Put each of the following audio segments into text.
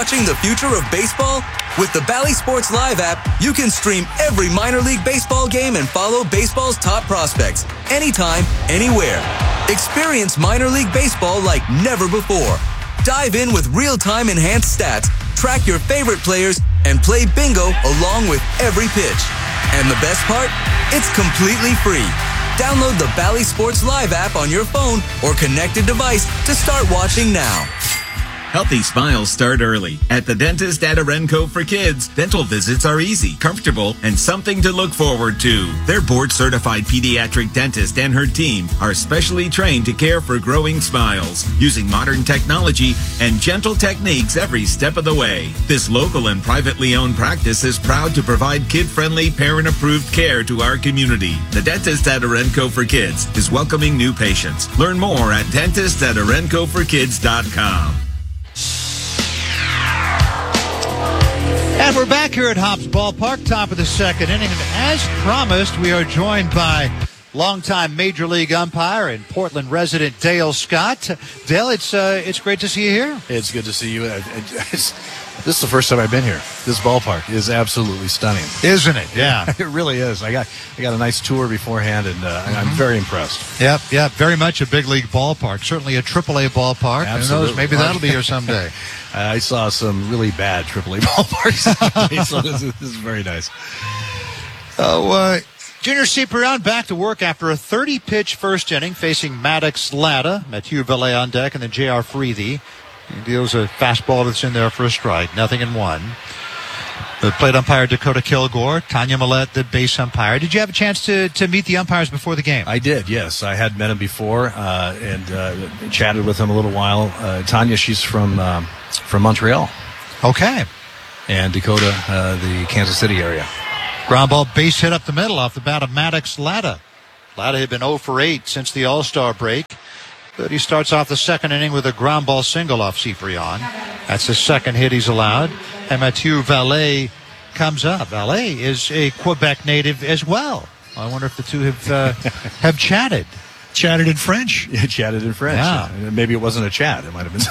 watching the future of baseball? With the Bally Sports Live app, you can stream every minor league baseball game and follow baseball's top prospects anytime, anywhere. Experience minor league baseball like never before. Dive in with real-time enhanced stats, track your favorite players, and play bingo along with every pitch. And the best part? It's completely free. Download the Bally Sports Live app on your phone or connected device to start watching now. Healthy smiles start early. At the dentist at Arenco for Kids, dental visits are easy, comfortable, and something to look forward to. Their board-certified pediatric dentist and her team are specially trained to care for growing smiles, using modern technology and gentle techniques every step of the way. This local and privately owned practice is proud to provide kid-friendly, parent-approved care to our community. The dentist at Arenco for Kids is welcoming new patients. Learn more at dentist@arencoforkids.com. And we're back here at Hobbs Ballpark, top of the second inning. And as promised, we are joined by longtime Major League umpire and Portland resident Dale Scott. Dale, it's great to see you here. It's good to see you. This is the first time I've been here. This ballpark is absolutely stunning, isn't it? Yeah, it really is. I got a nice tour beforehand, and I'm very impressed. Yep, very much a big league ballpark. Certainly a AAA ballpark. Absolutely. Who knows? Maybe that'll be here someday. I saw some really bad AAA ballparks, so this is very nice. Junior Ciprian back to work after a 30-pitch first inning facing Maddox Latta, Mathieu Valet on deck, and then J.R. Freethy. He deals a fastball that's in there for a strike, 0-1. The plate umpire Dakota Kilgore, Tanya Millette, the base umpire. Did you have a chance to meet the umpires before the game? I did, yes. I had met him before and chatted with him a little while. Tanya, she's from Montreal. Okay. And Dakota, the Kansas City area. Ground ball base hit up the middle off the bat of Maddox Latta. Latta had been 0 for 8 since the All-Star break. But he starts off the second inning with a ground ball single off Ciprian. That's the second hit he's allowed. And Mathieu Valet comes up. Valet is a Quebec native as well. I wonder if the two have chatted. Chatted in French? Yeah, chatted in French. Yeah. Maybe it wasn't a chat. It might have been.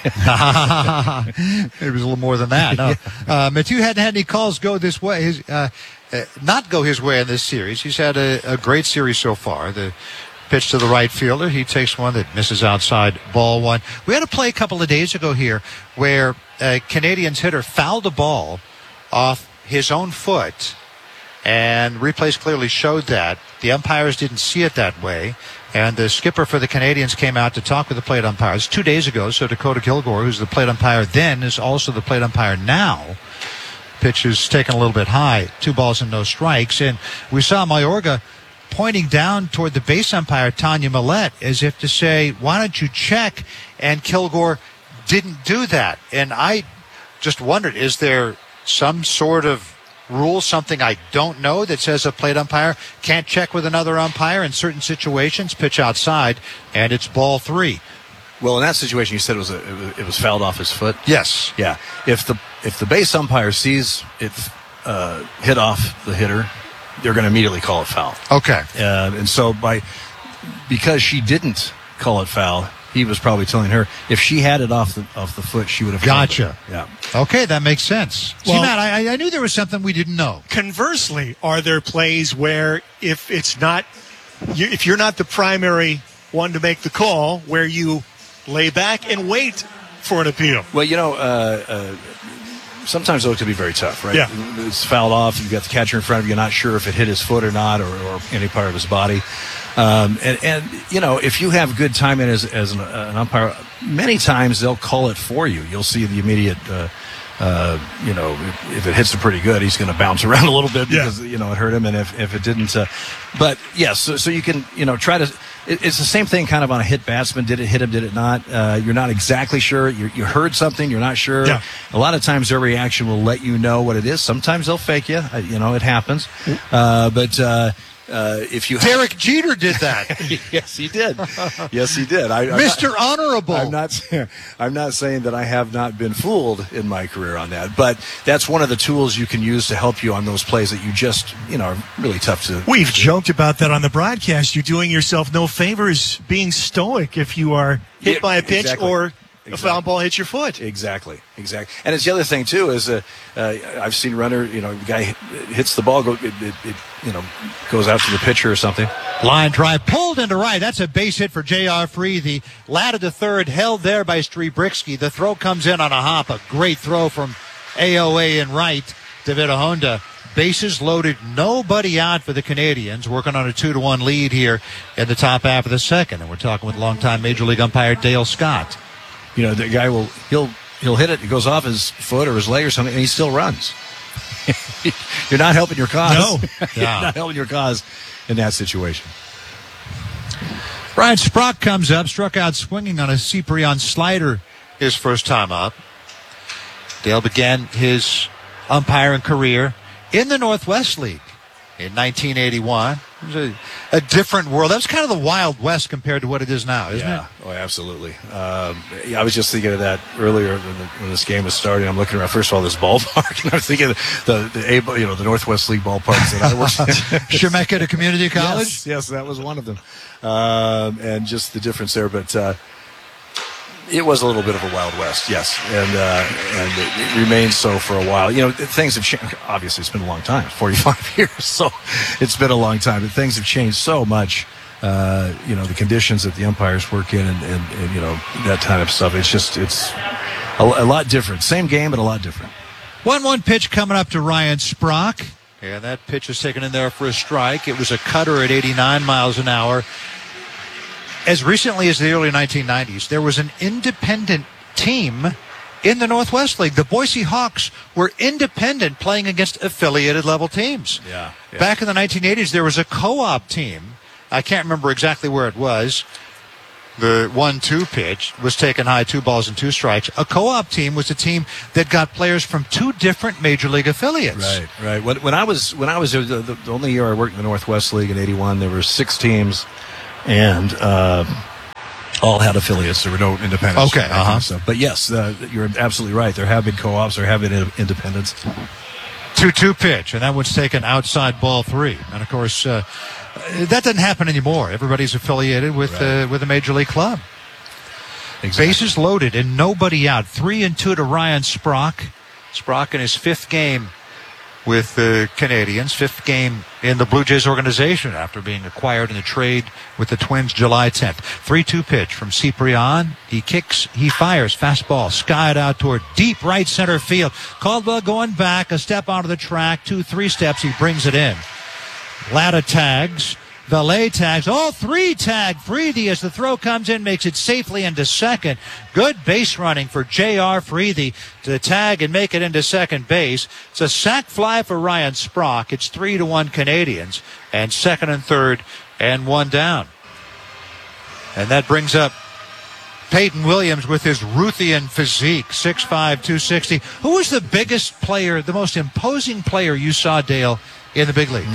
It was a little more than that. No. Mathieu hadn't had any calls go this way. Not go his way in this series. He's had a great series so far. The pitch to the right fielder. He takes one that misses outside, ball one. We had a play a couple of days ago here where a Canadiens hitter fouled a ball off his own foot, and replays clearly showed that. The umpires didn't see it that way, and the skipper for the Canadiens came out to talk with the plate umpires 2 days ago. So Dakota Kilgore, who's the plate umpire then, is also the plate umpire now. Pitch is taken a little bit high, 2 balls and no strikes, and we saw Mayorga pointing down toward the base umpire, Tanya Millette, as if to say, why don't you check? And Kilgore didn't do that. And I just wondered, is there some sort of rule, something I don't know, that says a plate umpire can't check with another umpire in certain situations, pitch outside, and it's ball 3? Well, in that situation, you said it was fouled off his foot? Yes. Yeah. If the base umpire sees it hit off the hitter, they're going to immediately call it foul. Okay. And so because she didn't call it foul, he was probably telling her if she had it off the foot, she would have. Gotcha. Yeah. Okay, that makes sense. Well, see, Matt, I knew there was something we didn't know. Conversely, are there plays where if you're not the primary one to make the call, where you lay back and wait for an appeal? Well, sometimes those can be very tough, right? Yeah. It's fouled off. You've got the catcher in front of you. You're not sure if it hit his foot or not, or any part of his body. And if you have good timing as an umpire, many times they'll call it for you. You'll see the immediate, if it hits him pretty good, he's going to bounce around a little bit because, it hurt him. And if it didn't, but yes, so you can, try to, it's the same thing kind of on a hit batsman. Did it hit him? Did it not? You're not exactly sure. You heard something. You're not sure. Yeah. A lot of times their reaction will let you know what it is. Sometimes they'll fake you. It happens. But if you Derek Jeter did that. Yes, he did. Yes, he did. Mr. Honorable. I'm not saying that I have not been fooled in my career on that, but that's one of the tools you can use to help you on those plays that you just, are really tough to. We've joked about that on the broadcast. You're doing yourself no favors being stoic if you are hit by a pitch or A foul ball hits your foot. Exactly. And it's the other thing too is I've seen runner, the guy hits the ball, it goes out to the pitcher or something. Line drive pulled into right. That's a base hit for J.R. Freethy. Ladder to third, held there by Strebricki. The throw comes in on a hop. A great throw from AOA in right to Vitahonda. Bases loaded, nobody out for the Canadians, working on a 2-1 lead here in the top half of the second. And we're talking with longtime Major League umpire Dale Scott. The guy he'll hit it. It goes off his foot or his leg or something, and he still runs. You're not helping your cause. No. You're not helping your cause in that situation. Ryan Sprach comes up, struck out swinging on a Ciprian slider his first time up. Dale began his umpiring career in the Northwest League in 1981. It was a different world. That was kind of the Wild West compared to what it is now, isn't it? Oh, absolutely. I was just thinking of that earlier when this game was starting. I'm looking around, first of all, this ballpark, and I was thinking the Northwest League ballparks that I was Chemeketa Community College? Yes, that was one of them. And just the difference there. But it was a little bit of a Wild West, yes, and it remains so for a while. Things have changed. Obviously, it's been a long time, 45 years, so it's been a long time. But things have changed so much. The conditions that the umpires work in, and that kind of stuff. It's a lot different. Same game, but a lot different. 1-1 pitch coming up to Ryan Sprach, and that pitch was taken in there for a strike. It was a cutter at 89 miles an hour. As recently as the early 1990s, there was an independent team in the Northwest League. The Boise Hawks were independent playing against affiliated level teams. Yeah. Back in the 1980s, there was a co-op team. I can't remember exactly where it was. The 1-2 pitch was taken high, 2 balls and 2 strikes. A co-op team was a team that got players from 2 different major league affiliates. Right. When I was the only year I worked in the Northwest League in '81, there were 6 teams. And all had affiliates. There were no independents. Okay. Kind of stuff. But yes, you're absolutely right. There have been co-ops. There have been independents. 2-2 pitch, and that one's taken outside ball 3. And, of course, that doesn't happen anymore. Everybody's affiliated with a major league club. Exactly. Bases loaded and nobody out. 3-2 to Ryan Sprach. Sprach in his 5th game with the Canadians, 5th game in the Blue Jays organization after being acquired in a trade with the Twins July 10th. 3-2 pitch from Ciprian. He kicks, he fires, fastball, skied out toward deep right center field. Caldwell going back, a step onto the track, 2-3 steps, he brings it in. Latta tags, Valet tags, all 3 tag Freethy as the throw comes in, makes it safely into second. Good base running for J.R. Freethy to tag and make it into second base. It's a sac fly for Ryan Sprach. It's 3-1 Canadians, and second and third and 1 down. And that brings up Peyton Williams with his Ruthian physique, 6'5", 260. Who was the biggest player, the most imposing player you saw, Dale, in the big leagues?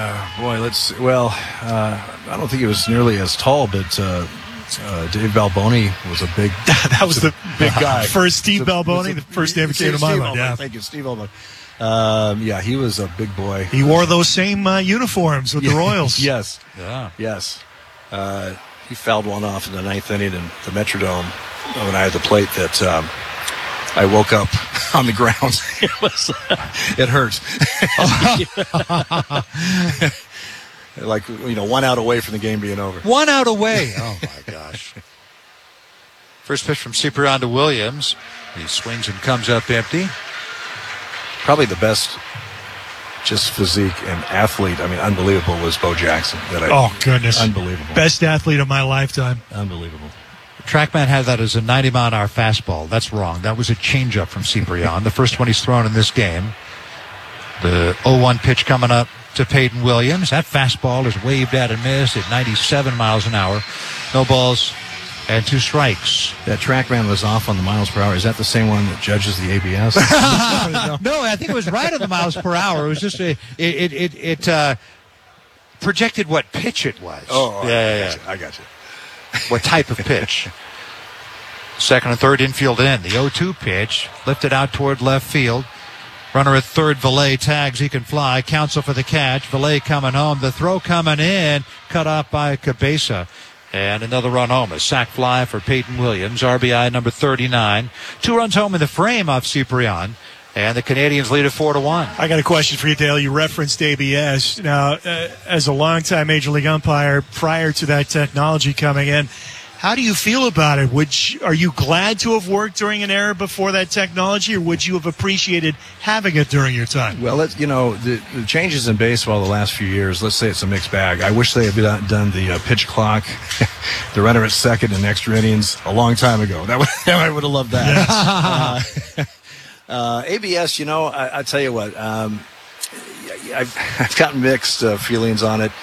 I don't think he was nearly as tall, but Dave Balboni was a big. That was the big guy. First Steve Balboni, the first name that came to my mind. Yeah, thank you, Steve Balboni. He was a big boy. He wore those same uniforms with the Royals. Yes. Yeah. Yes. He fouled one off in the 9th inning in the Metrodome when I had the plate that I woke up on the ground. It hurt. Like, 1 out away from the game being over. 1 out away. Oh, my gosh. First pitch from Ciprian to Williams. He swings and comes up empty. Probably the best just physique and athlete, unbelievable, was Bo Jackson. Oh, goodness. Unbelievable. Best athlete of my lifetime. Unbelievable. TrackMan had that as a 90-mile-an-hour fastball. That's wrong. That was a changeup from Ciprian, the first one he's thrown in this game. The 0-1 pitch coming up to Peyton Williams. That fastball is waved at and missed at 97 miles an hour. No balls and 2 strikes. That TrackMan was off on the miles per hour. Is that the same one that judges the ABS? No, I think it was right on the miles per hour. It was just it projected what pitch it was. Oh, yeah. I got you. What type of pitch? Second and third infield in. The 0-2 pitch lifted out toward left field. Runner at third, Valet tags, he can fly. Counsel for the catch. Valet coming home. The throw coming in, cut off by Cabeza. And another run home, a sac fly for Peyton Williams, RBI number 39. 2 runs home in the frame off Ciprian. And the Canadians lead it 4-1. I got a question for you, Dale. You referenced ABS. Now, as a longtime Major League umpire, prior to that technology coming in, how do you feel about it? Are you glad to have worked during an era before that technology, or would you have appreciated having it during your time? Well, the changes in baseball the last few years, let's say it's a mixed bag. I wish they had done the pitch clock, the runner at second in extra innings a long time ago. I would have loved that. Yes. ABS, I tell you what, I've gotten mixed feelings on it.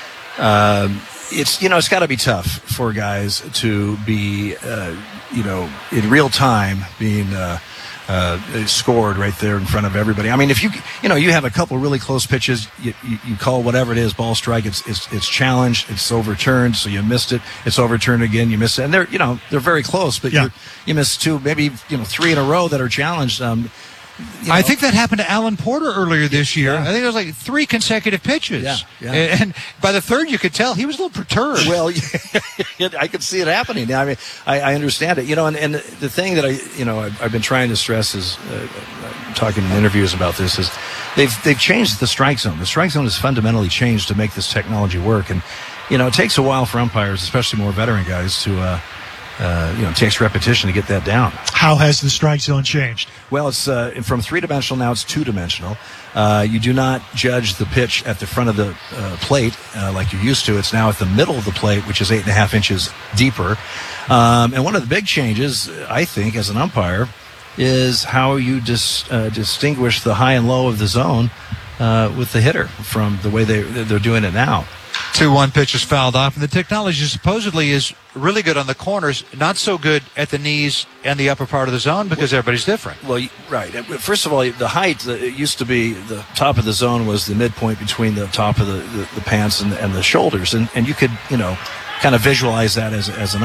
It's got to be tough for guys to be, in real time being scored right there in front of everybody. I mean, if you have a couple really close pitches, you call whatever it is, ball strike, it's challenged, it's overturned, so you missed it, it's overturned again, you missed it, and they're very close, but you missed 2, maybe 3 in a row that are challenged. I think that happened to Alan Porter earlier this year. I think it was like 3 consecutive pitches. Yeah. And by the third, you could tell he was a little perturbed. Well, I could see it happening. I mean, I understand it. And the thing that I've been trying to stress is, talking in interviews about this, is they've changed the strike zone. The strike zone has fundamentally changed to make this technology work. And, it takes a while for umpires, especially more veteran guys, to it takes repetition to get that down. How has the strike zone changed? Well, it's from 3-dimensional now it's 2-dimensional. You do not judge the pitch at the front of the plate like you used to. It's now at the middle of the plate, which is 8.5 inches deeper. And one of the big changes, I think, as an umpire, is how you distinguish the high and low of the zone with the hitter from the way they're doing it now. 2-1 pitch is fouled off, and the technology supposedly is really good on the corners, not so good at the knees and the upper part of the zone because everybody's different. Well, right. First of all, the height, it used to be the top of the zone was the midpoint between the top of the pants and the shoulders, and you could, kind of visualize that as an